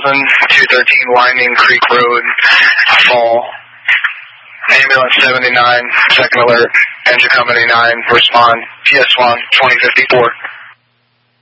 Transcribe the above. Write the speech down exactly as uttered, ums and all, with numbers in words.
thousand, two thirteen Winding Creek Road, Fall. Ambulance seventy-nine, second alert. Engine company nine, respond. T S one, twenty fifty-four.